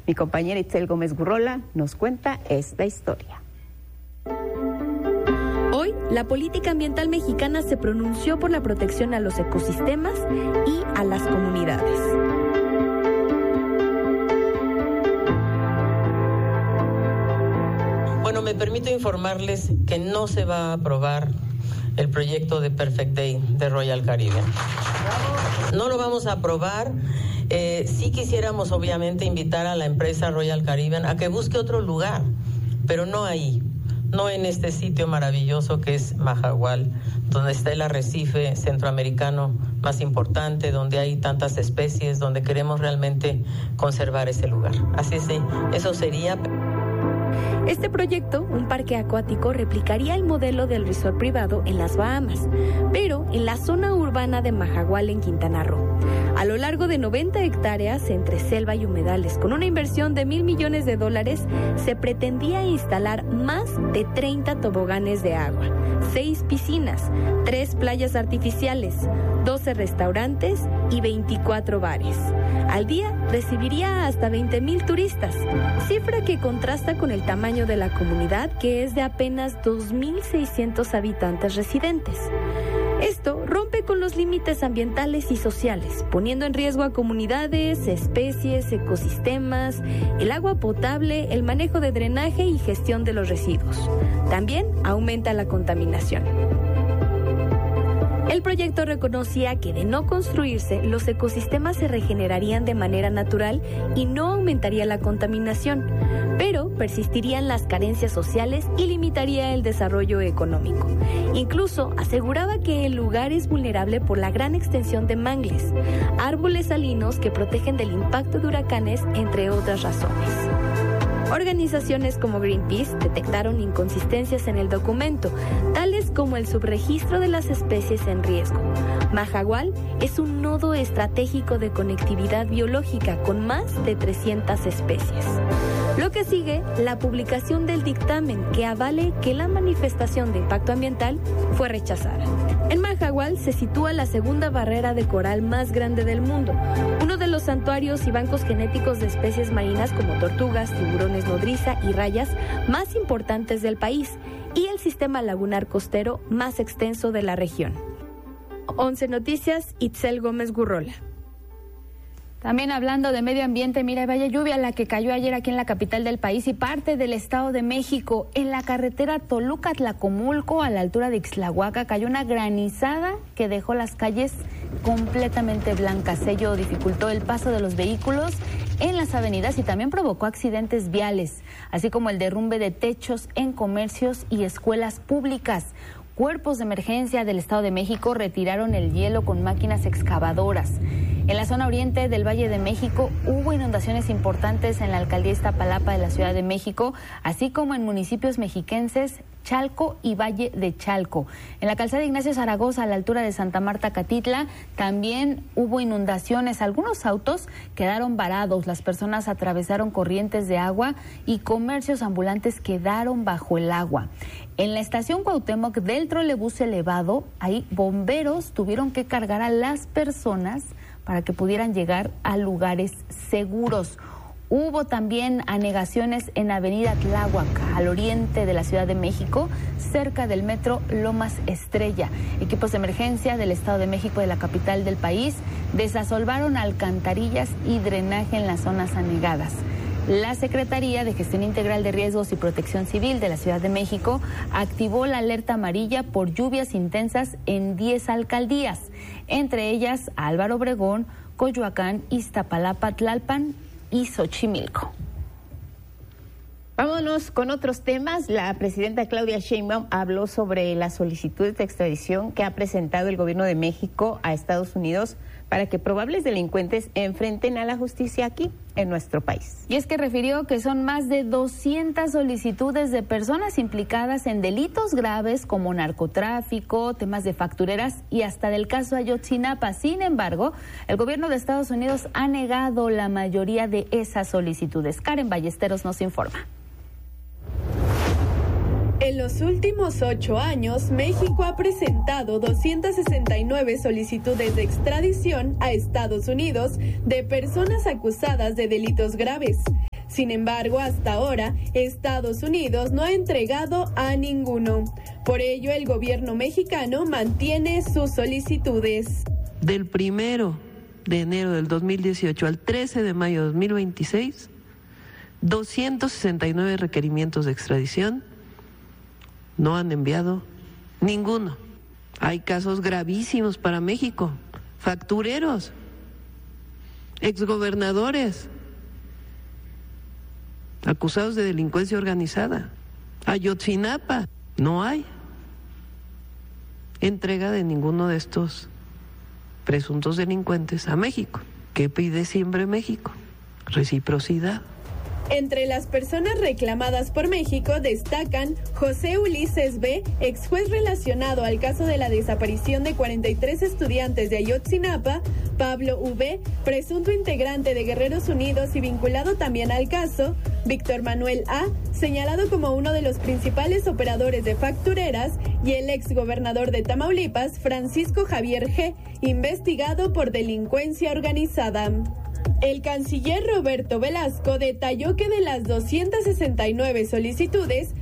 Mi compañera Itzel Gómez Gurrola nos cuenta esta historia. Hoy, la política ambiental mexicana se pronunció por la protección a los ecosistemas y a las comunidades. Bueno, me permito informarles que no se va a aprobar el proyecto de Perfect Day de Royal Caribbean. No lo vamos a aprobar. Sí quisiéramos, obviamente, invitar a la empresa Royal Caribbean a que busque otro lugar, pero no ahí, no en este sitio maravilloso que es Mahahual, donde está el arrecife centroamericano más importante, donde hay tantas especies, donde queremos realmente conservar ese lugar. Así es, eso sería. Este proyecto, un parque acuático, replicaría el modelo del resort privado en las Bahamas, pero en la zona urbana de Mahahual, en Quintana Roo. A lo largo de 90 hectáreas entre selva y humedales, con una inversión de $1,000 millones, se pretendía instalar más de 30 toboganes de agua, 6 piscinas, 3 playas artificiales, 12 restaurantes y 24 bares. Al día recibiría hasta 20,000 turistas, cifra que contrasta con el tamaño de la comunidad, que es de apenas 2,600 habitantes residentes. Esto rompe con los límites ambientales y sociales, poniendo en riesgo a comunidades, especies, ecosistemas, el agua potable, el manejo de drenaje y gestión de los residuos. También aumenta la contaminación. El proyecto reconocía que de no construirse, los ecosistemas se regenerarían de manera natural y no aumentaría la contaminación, pero persistirían las carencias sociales y limitaría el desarrollo económico. Incluso aseguraba que el lugar es vulnerable por la gran extensión de mangles, árboles salinos que protegen del impacto de huracanes, entre otras razones. Organizaciones como Greenpeace detectaron inconsistencias en el documento, tales como el subregistro de las especies en riesgo. Mahahual es un nodo estratégico de conectividad biológica con más de 300 especies. Lo que sigue, la publicación del dictamen que avale que la manifestación de impacto ambiental fue rechazada. En Mahahual se sitúa la segunda barrera de coral más grande del mundo, uno de los santuarios y bancos genéticos de especies marinas como tortugas, tiburones nodriza y rayas más importantes del país, y el sistema lagunar costero más extenso de la región. 11 Noticias, Itzel Gómez Gurrola. También hablando de medio ambiente, mira, vaya lluvia la que cayó ayer aquí en la capital del país y parte del Estado de México. En la carretera Toluca-Tlacomulco, a la altura de Ixtlahuaca, cayó una granizada que dejó las calles completamente blancas. Ello dificultó el paso de los vehículos en las avenidas y también provocó accidentes viales, así como el derrumbe de techos en comercios y escuelas públicas. Cuerpos de emergencia del Estado de México retiraron el hielo con máquinas excavadoras. En la zona oriente del Valle de México hubo inundaciones importantes en la alcaldía Iztapalapa de la Ciudad de México, así como en municipios mexiquenses Chalco y Valle de Chalco. En la calzada Ignacio Zaragoza, a la altura de Santa Marta Catitla, también hubo inundaciones. Algunos autos quedaron varados, las personas atravesaron corrientes de agua y comercios ambulantes quedaron bajo el agua. En la estación Cuauhtémoc del trolebús elevado, ahí bomberos tuvieron que cargar a las personas para que pudieran llegar a lugares seguros. Hubo también anegaciones en Avenida Tláhuac, al oriente de la Ciudad de México, cerca del metro Lomas Estrella. Equipos de emergencia del Estado de México, de la capital del país, desasolvaron alcantarillas y drenaje en las zonas anegadas. La Secretaría de Gestión Integral de Riesgos y Protección Civil de la Ciudad de México activó la alerta amarilla por lluvias intensas en 10 alcaldías, entre ellas Álvaro Obregón, Coyoacán, Iztapalapa, Tlalpan y Xochimilco. Vámonos con otros temas. La presidenta Claudia Sheinbaum habló sobre las solicitudes de extradición que ha presentado el gobierno de México a Estados Unidos para que probables delincuentes enfrenten a la justicia aquí en nuestro país. Y es que refirió que son más de 200 solicitudes de personas implicadas en delitos graves como narcotráfico, temas de factureras y hasta del caso Ayotzinapa. Sin embargo, el gobierno de Estados Unidos ha negado la mayoría de esas solicitudes. Karen Ballesteros nos informa. En los últimos 8 años, México ha presentado 269 solicitudes de extradición a Estados Unidos de personas acusadas de delitos graves. Sin embargo, hasta ahora, Estados Unidos no ha entregado a ninguno. Por ello, el gobierno mexicano mantiene sus solicitudes. Del 1 de enero del 2018 al 13 de mayo de 2026, 269 requerimientos de extradición, no han enviado ninguno. Hay casos gravísimos para México, factureros, exgobernadores, acusados de delincuencia organizada. Ayotzinapa, no hay entrega de ninguno de estos presuntos delincuentes a México. ¿Qué pide siempre México? Reciprocidad. Entre las personas reclamadas por México destacan José Ulises B., ex juez relacionado al caso de la desaparición de 43 estudiantes de Ayotzinapa, Pablo V., presunto integrante de Guerreros Unidos y vinculado también al caso, Víctor Manuel A., señalado como uno de los principales operadores de factureras, y el ex gobernador de Tamaulipas, Francisco Javier G., investigado por delincuencia organizada. El canciller Roberto Velasco detalló que de las 269 solicitudes,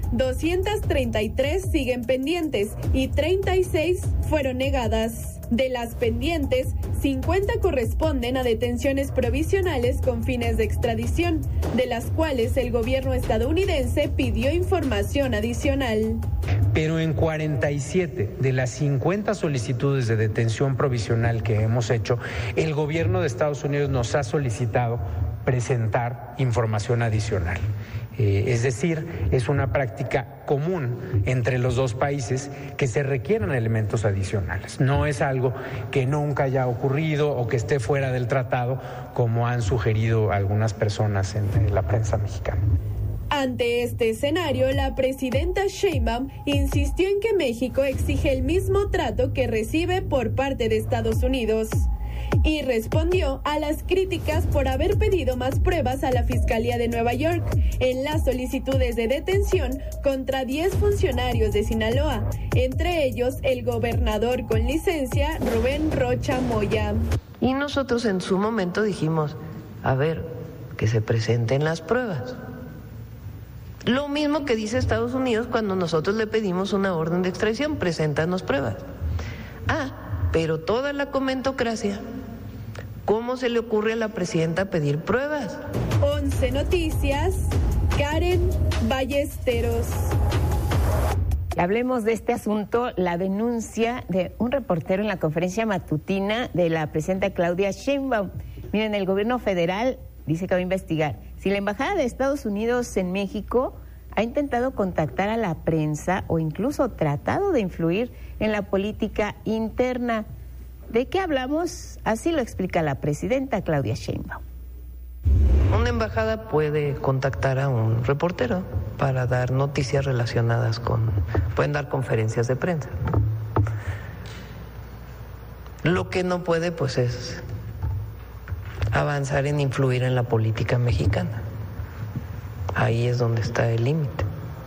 233 siguen pendientes y 36 fueron negadas. De las pendientes, 50 corresponden a detenciones provisionales con fines de extradición, de las cuales el gobierno estadounidense pidió información adicional. Pero en 47 de las 50 solicitudes de detención provisional que hemos hecho, el gobierno de Estados Unidos nos ha solicitado presentar información adicional. Es decir, es una práctica común entre los dos países que se requieran elementos adicionales. No es algo que nunca haya ocurrido o que esté fuera del tratado, como han sugerido algunas personas en la prensa mexicana. Ante este escenario, la presidenta Sheinbaum insistió en que México exige el mismo trato que recibe por parte de Estados Unidos y respondió a las críticas por haber pedido más pruebas a la Fiscalía de Nueva York en las solicitudes de detención contra 10 funcionarios de Sinaloa, entre ellos el gobernador con licencia Rubén Rocha Moya. Y nosotros en su momento dijimos, a ver, que se presenten las pruebas. Lo mismo que dice Estados Unidos cuando nosotros le pedimos una orden de extradición, preséntanos pruebas. Pero toda la comentocracia, ¿cómo se le ocurre a la presidenta pedir pruebas? 11 Noticias, Karen Ballesteros. Hablemos de este asunto, la denuncia de un reportero en la conferencia matutina de la presidenta Claudia Sheinbaum. Miren, el gobierno federal dice que va a investigar si la embajada de Estados Unidos en México ha intentado contactar a la prensa o incluso tratado de influir en la política interna. ¿De qué hablamos? Así lo explica la presidenta Claudia Sheinbaum. Una embajada puede contactar a un reportero para dar noticias relacionadas pueden dar conferencias de prensa. Lo que no puede, pues, es avanzar en influir en la política mexicana. Ahí es donde está el límite.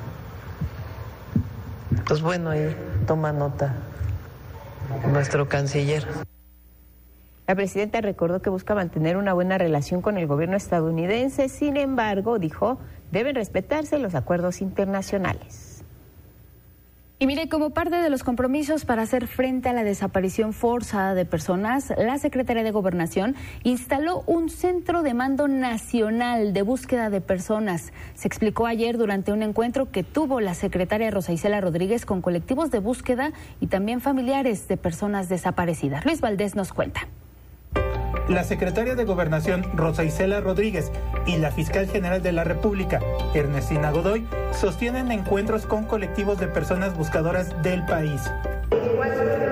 Pues bueno, ahí toma nota nuestro canciller. La presidenta recordó que busca mantener una buena relación con el gobierno estadounidense, sin embargo, dijo, deben respetarse los acuerdos internacionales. Y mire, como parte de los compromisos para hacer frente a la desaparición forzada de personas, la Secretaría de Gobernación instaló un centro de mando nacional de búsqueda de personas. Se explicó ayer durante un encuentro que tuvo la secretaria Rosa Isela Rodríguez con colectivos de búsqueda y también familiares de personas desaparecidas. Luis Valdés nos cuenta. La secretaria de Gobernación, Rosa Isela Rodríguez, y la fiscal general de la República, Ernestina Godoy, sostienen encuentros con colectivos de personas buscadoras del país.